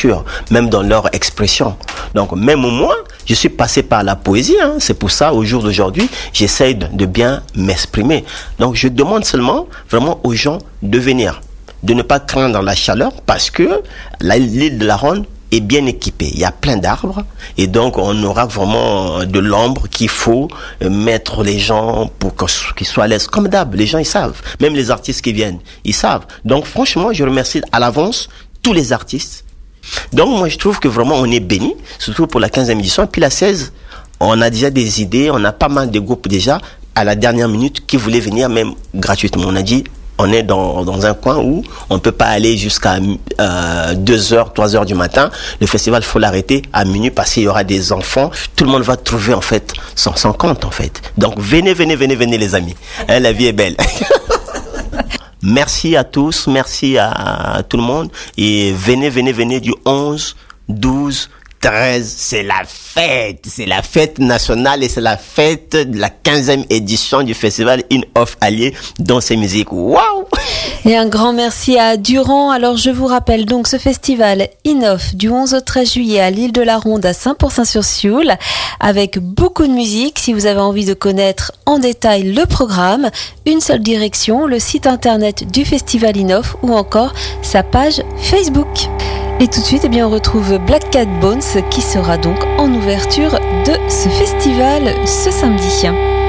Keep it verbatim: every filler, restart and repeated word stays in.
sûr, même dans leur expression. Donc, même moi, je suis passé par la poésie, hein. C'est pour ça, au jour d'aujourd'hui, j'essaye de, de bien m'exprimer. Donc, je demande seulement, vraiment, aux gens de venir, de ne pas craindre la chaleur, parce que la, l'île de la Ronde est bien équipée. Il y a plein d'arbres, et donc, on aura vraiment de l'ombre qu'il faut mettre les gens pour qu'ils soient à l'aise. Comme d'hab, les gens, ils savent. Même les artistes qui viennent, ils savent. Donc, franchement, je remercie à l'avance tous les artistes. Donc, moi, je trouve que vraiment, on est béni, surtout pour la quinzième édition. Et puis, la seize, on a déjà des idées, on a pas mal de groupes déjà, à la dernière minute, qui voulaient venir même gratuitement. On a dit, on est dans, dans un coin où on ne peut pas aller jusqu'à euh, deux heures, trois heures du matin. Le festival, il faut l'arrêter à minuit parce qu'il y aura des enfants. Tout le monde va trouver, en fait, son, son compte, en fait. Donc, venez, venez, venez, venez, les amis. Hein, la vie est belle. Merci à tous, merci à tout le monde. Et venez, venez, venez du onze, douze, treize. C'est la fête. C'est la fête nationale et c'est la fête de la quinzième édition du festival In-Off Allier dans ses musiques. Waouh! Et un grand merci à Durand. Alors, je vous rappelle donc ce festival In-Off du onze au treize juillet à l'île de la Ronde à Saint-Pourçain-sur-Sioule avec beaucoup de musique. Si vous avez envie de connaître en détail le programme, une seule direction, le site internet du festival In-Off ou encore sa page Facebook. Et tout de suite, eh bien, on retrouve Black Cat Bones qui sera donc en ouverture de ce festival ce samedi.